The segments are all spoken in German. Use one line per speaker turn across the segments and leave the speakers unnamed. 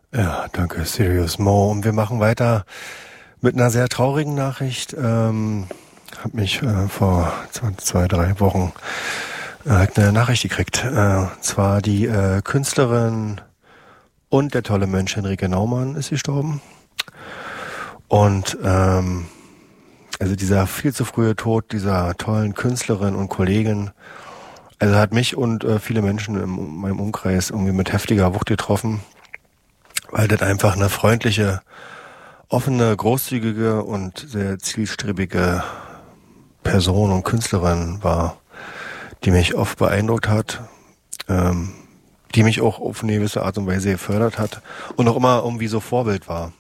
Ja, danke, Sirius Mo. Und wir machen weiter mit einer sehr traurigen Nachricht. Hab mich vor 2, 3 Wochen eine Nachricht gekriegt. Zwar die Künstlerin und der tolle Mensch Henrike Naumann ist gestorben. Und also dieser viel zu frühe Tod dieser tollen Künstlerin und Kollegin, also hat mich und viele Menschen in meinem Umkreis irgendwie mit heftiger Wucht getroffen, weil das einfach eine freundliche, offene, großzügige und sehr zielstrebige Person und Künstlerin war, die mich oft beeindruckt hat, die mich auch auf eine gewisse Art und Weise gefördert hat und auch immer irgendwie so Vorbild war.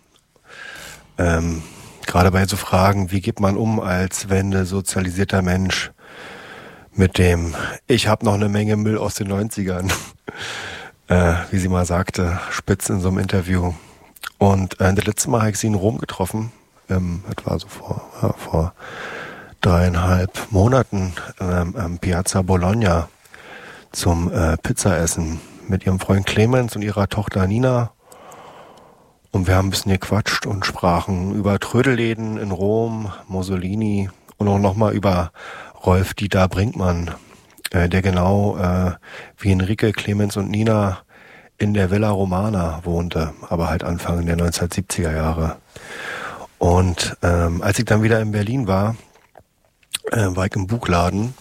Gerade bei so Fragen, wie geht man um als Wende sozialisierter Mensch mit dem ich habe noch eine Menge Müll aus den 90ern, wie sie mal sagte, spitz in so einem Interview. Und das letzte Mal habe ich sie in Rom getroffen, das war so vor 3,5 Monaten am Piazza Bologna zum Pizzaessen mit ihrem Freund Clemens und ihrer Tochter Nina. Und wir haben ein bisschen gequatscht und sprachen über Trödelläden in Rom, Mussolini und auch nochmal über Rolf-Dieter Brinkmann, der genau wie Henrike, Clemens und Nina in der Villa Romana wohnte, aber halt Anfang der 1970er Jahre. Und als ich dann wieder in Berlin war ich im Buchladen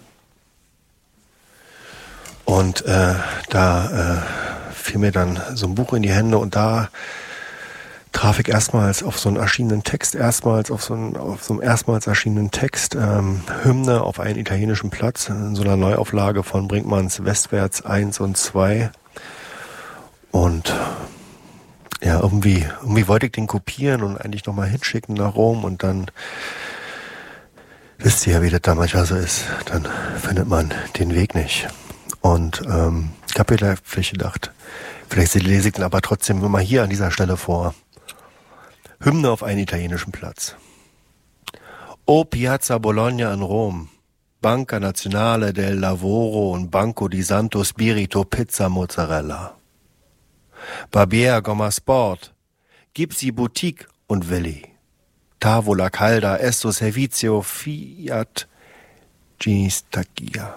und da fiel mir dann so ein Buch in die Hände und da traf ich erstmals auf so einen erschienenen Text, auf so einem erstmals erschienenen Text, Hymne auf einen italienischen Platz, in so einer Neuauflage von Brinkmanns Westwärts 1 und 2. Und ja, irgendwie wollte ich den kopieren und eigentlich nochmal hinschicken nach Rom und dann, wisst ihr ja, wie das da manchmal so ist, dann findet man den Weg nicht. Und ich habe mir vielleicht gedacht, vielleicht lese ich den aber trotzdem nur mal hier an dieser Stelle vor. Hymne auf einen italienischen Platz. O Piazza Bologna in Rom, Banca Nazionale del Lavoro und Banco di Santo Spirito Pizza Mozzarella. Barbier Gomma Sport, Gipsy Boutique und Willi. Tavola Calda, Esto Servizio, Fiat Ginistacchia.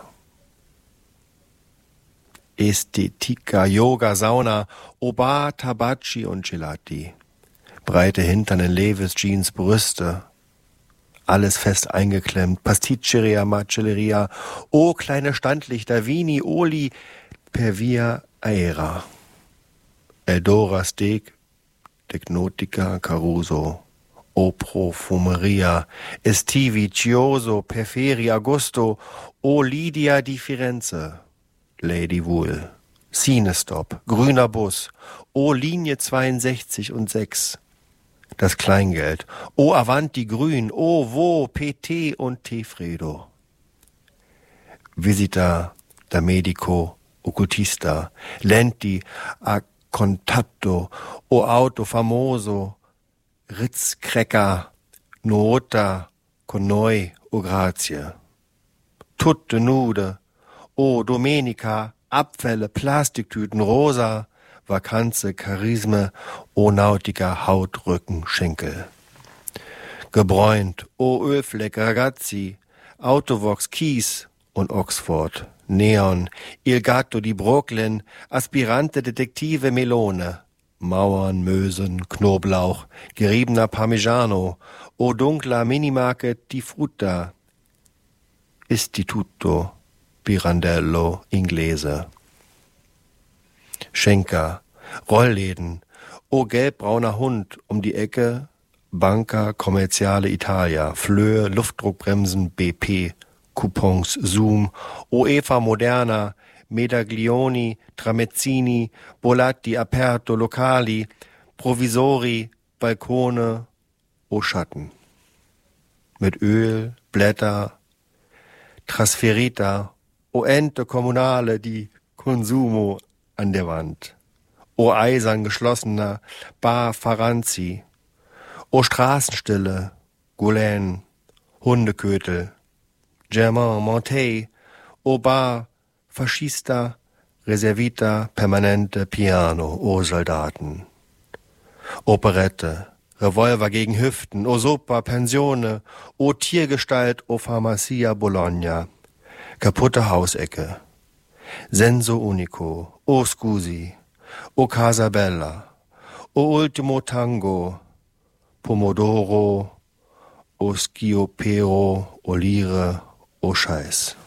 Estetica, Yoga, Sauna, Oba, Tabacci und Gelati. Breite Hintern in Levis, Jeans, Brüste. Alles fest eingeklemmt. Pasticceria, Macelleria. Oh, kleine Standlichter. Vini, Oli, per via aera. Eldora Steak, Tecnotica, Caruso. O Profumeria. Estivi, Chioso, Perferi, Agosto. O Lidia di Firenze. Lady Wool. Cinestop, grüner Bus. O Linie 62 und 6. Das Kleingeld. O Avanti Grün, O Wo, PT und Tefredo. Visita da Medico, Occultista, Lenti, a Contatto, O Auto Famoso, Ritz Cracker, Nota, Conoi, O Grazie. Tutte Nude, O Domenica, Abfälle, Plastiktüten, Rosa, Vakanze, Charisme, O Nautica, Haut, Rücken, Schenkel. Gebräunt, O Ölfleck, Ragazzi, Autovox, Kies und Oxford, Neon, Il Gatto di Brooklyn, Aspirante Detektive Melone, Mauern, Mösen, Knoblauch, geriebener Parmigiano, O dunkler Minimarket di Frutta, Istituto, Pirandello, Inglese. Schenker, Rollläden, O gelbbrauner Hund um die Ecke, Banca Commerciale Italia, Flöhe, Luftdruckbremsen, BP, Coupons, Zoom, O Eva Moderna, Medaglioni, Tramezzini, Bolatti, Aperto, Locali, Provisori, Balkone, O Schatten. Mit Öl, Blätter, Trasferita, O Ente Kommunale, di Consumo an der Wand. O eisern geschlossener Bar Faranzi. O Straßenstille, Goulaine, Hundekötel. Germain Montey, O Bar Fascista, Reservita, Permanente, Piano, O Soldaten. Operette, Revolver gegen Hüften, o Sopa, Pensione, o Tiergestalt, o Pharmacia Bologna, kaputte Hausecke, Senso Unico, o Scusi, o Casa Bella, o Ultimo Tango, Pomodoro, o Schiopero, o Lire, o Scheiß.